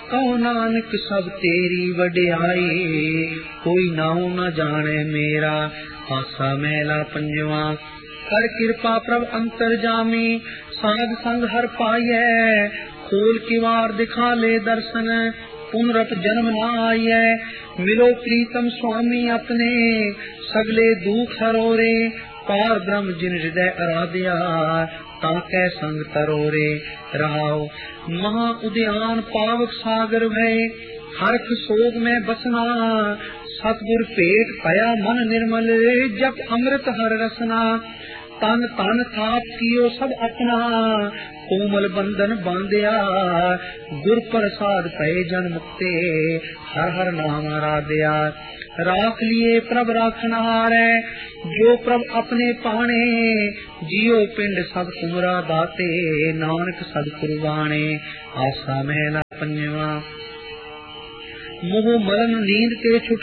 कहो नानक सब तेरी वड्याई, कोई नाहु न जाने मेरा आसा मैला पंजवा। कर कृपा प्रभ अंतर जामी, साध संग हर पाइय, खोल किवार दिखा ले दर्शन, पुनरत जन्म न आइय। मिलो प्रीतम स्वामी अपने, सगले दुख हरोरे, पार ब्रह्म जिन हृदय आराध्या, ताकै संग तरोरे। रहाओ महा उद्यान पावक सागर भय, हरख सोग में बसना, सतगुर पेट पया मन निर्मल, जप अमृत हर रसना। तन तन थाप कियो सब अपना, कोमल बंधन बांधिया, गुर प्रसाद पए जन मुक्ते, हर हर नाम आराध्या। राख लिए प्रभ राखनहारै, जो प्रभ अपने पाने, जियो पिंड सब तुमरा दाते, नानक सद कुर्बाने। आसा महला पंजवा। मोह मरण नींद के छुट